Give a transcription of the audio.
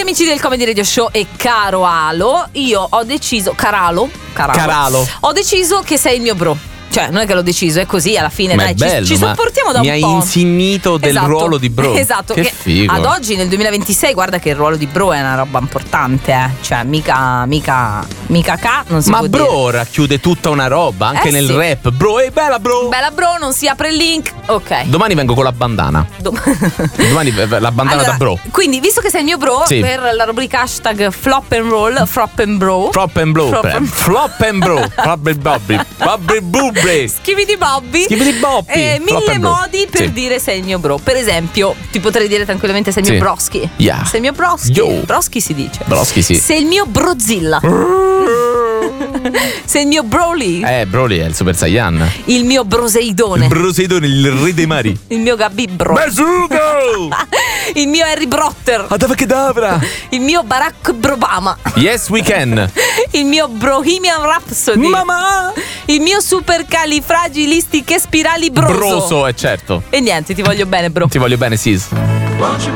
amici del Comedy Radio Show e caro Alo, io ho deciso, Caralo. Ho deciso che sei il mio bro. Cioè, non è che l'ho deciso, è così alla fine. Ma dai, è bello, ci sopportiamo da un po'. Mi hai insignito del ruolo di bro. Esatto, che figo. ad oggi nel 2026, guarda che il ruolo di bro è una roba importante, Cioè, mica non si ma può bro dire. racchiude tutta una roba, anche nel sì. rap. Bro, bella bro. Bella bro, non si apre il link. Ok. Domani vengo con la bandana. Domani la bandana Allora, da bro. Quindi, visto che sei il mio bro, Sì. per la rubrica hashtag flop and roll, flop and bro. Flop and bro. Flop and bro. Bobby Bubby. Schividi Bobby. Schividi Bobby. Flop Mille and bro. modi per Sì. dire sei il mio bro. Per esempio, ti potrei dire tranquillamente sei il mio Sì. broski. Yeah. Sei il mio broski. Yo. Broski si dice. Broski, sì. Sei il mio brozilla. Sei il mio Broly. Broly è il Super Saiyan. Il mio Broseidone. Il Broseidone, il re dei mari. Il mio Gabi Bro. Bazooka! Il mio Harry Brotter. Adavakadabra. Il mio Barack Obama. Yes we can. Il mio Bohemian Rhapsody. Mamma. Il mio supercalifragilistiche spirali broso. Broso, è certo. E niente, ti voglio bene, bro. Ti voglio bene, sis.